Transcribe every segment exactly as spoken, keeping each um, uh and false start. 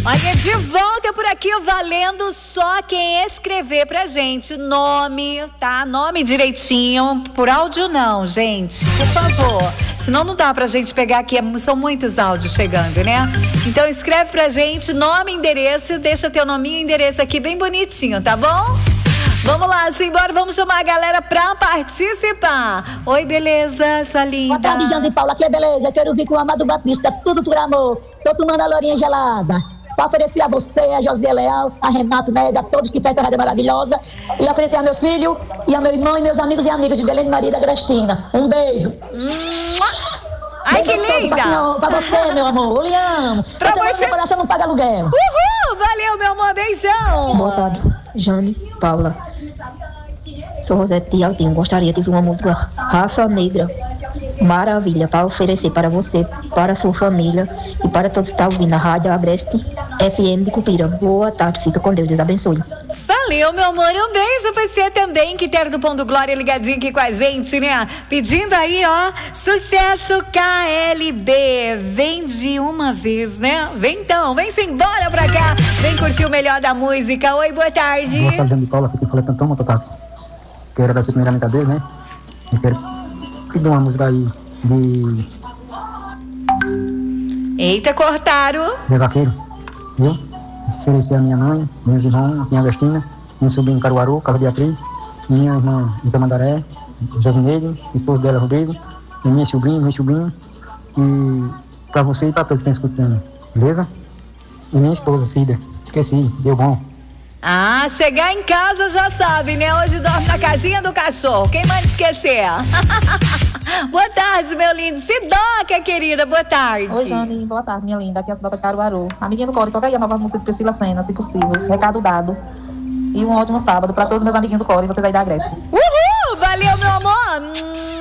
Olha, de volta por aqui, valendo só quem escrever pra gente nome, tá? Nome direitinho, por áudio não, gente, por favor. Senão não dá pra gente pegar aqui, são muitos áudios chegando, né? Então escreve pra gente nome, endereço, deixa teu nominho e endereço aqui bem bonitinho, tá bom? Vamos lá, simbora, vamos chamar a galera pra participar. Oi, beleza, sua linda? Boa tarde, Jane e Paula, aqui é beleza, quero vir com o Amado Batista, tudo por amor, tô tomando a lourinha gelada. Para oferecer a você, a José Leal, a Renato Nega, a todos que fazem essa rádio maravilhosa. E oferecer a meus filhos, e a meu irmão, e meus amigos e amigas de Belém de Maria da Cristina. Um beijo. Ai, beijo que linda! Pra, pra você, meu amor, eu lhe amo. Pra você, você... meu coração não paga aluguel. Uhul! Valeu, meu amor, beijão! Boa tarde, Jane, Paula. Sou Rosete Altinho, gostaria de ouvir uma música Raça Negra. Maravilha, para oferecer para você, para a sua família e para todos que estão ouvindo a Rádio Agreste F M de Cupira. Boa tarde, fica com Deus, Deus abençoe. Valeu, meu amor, um beijo pra você também, que ter do Ponto Glória ligadinho aqui com a gente, né? Pedindo aí, ó, sucesso K L B, vem de uma vez, né? Vem então, vem-se embora pra cá, vem curtir o melhor da música. Oi, boa tarde. Boa tarde, Jane Paula, aqui falei tantão, mototáxi. Quero agradecer primeiramente a Deus, né? E quero pedir uma música aí de... Eita, cortaram. Zé Vaqueiro, viu? Oferecer a minha mãe, meus irmãos, minha Agostina, minha sobrinha Caruaru, Casa Beatriz, minha irmã de Tamandaré, Josineide, esposo dela, Rodrigo, e minha sobrinha, meu sobrinho, e pra você e pra todos que estão escutando, beleza? E minha esposa, Cida, esqueci, deu bom. Ah, chegar em casa já sabe, né? Hoje dorme na casinha do cachorro. Quem manda esquecer? Boa tarde, meu lindo. Sidoca, querida. Boa tarde. Oi, Jane. Boa tarde, minha linda. Aqui é a Sidoca de Caruaru. Amiguinha do Core, toca aí a nova música de Priscila Senna, se possível. Recado dado. E um ótimo sábado pra todos os meus amiguinhos do Core e vocês aí da Agreste. Uhul! Valeu, meu amor!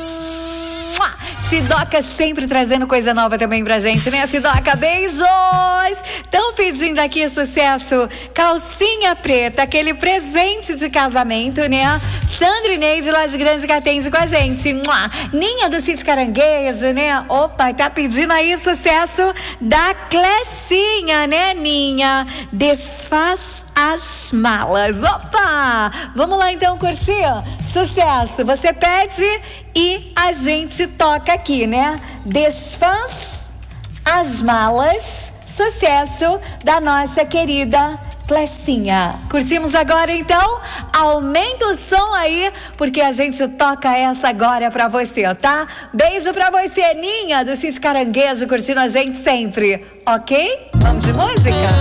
Sidoca sempre trazendo coisa nova também pra gente, né, Sidoca? Beijos! Estão pedindo aqui sucesso, calcinha preta, aquele presente de casamento, né? Sandra e Neide lá de Grande que atende com a gente. Ninha do Sítio Caranguejo, né? Opa, tá pedindo aí sucesso da Clecinha, né, Ninha? Desfaz as malas. Opa! Vamos lá então curtir? Sucesso! Você pede e a gente toca aqui, né? Desfaz as malas. Sucesso da nossa querida Clecinha. Curtimos agora então? Aumenta o som aí, porque a gente toca essa agora pra você, tá? Beijo pra você, Ninha do Sítio Caranguejo, curtindo a gente sempre, ok? Vamos de música?